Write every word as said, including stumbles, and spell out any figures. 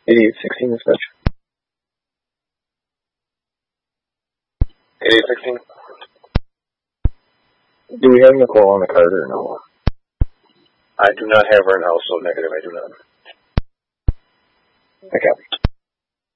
eighty-eight sixteen dispatch. eighty-eight sixteen. Do we have Nicole on the card or no? I do not have her now, so negative, I do not. I copy.